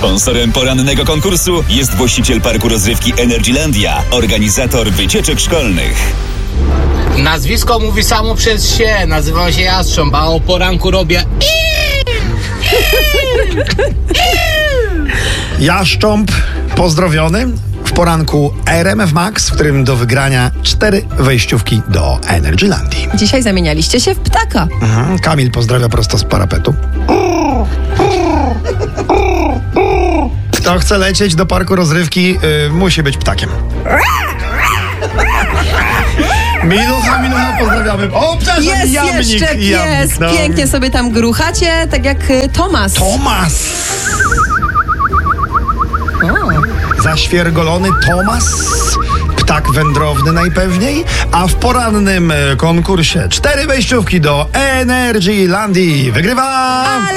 Sponsorem porannego konkursu jest właściciel parku rozrywki Energylandia, organizator wycieczek szkolnych. Nazwisko mówi samo przez się. Nazywam się Jastrząb, a o poranku robię... Jaszcząb pozdrowiony w poranku RMF Max, w którym do wygrania 4 wejściówki do Energylandii. Dzisiaj zamienialiście się w ptaka. Kamil pozdrawia prosto z parapetu. Kto chce lecieć do parku rozrywki, musi być ptakiem. Minucha, pozdrawiamy. O, przepraszam, Jest jamnik, jeszcze pies. jamnik, no. Pięknie sobie tam gruchacie, tak jak Tomas. Tomas! Zaświergolony Tomas, ptak wędrowny najpewniej, a w porannym konkursie 4 wejściówki do Energylandii wygrywa...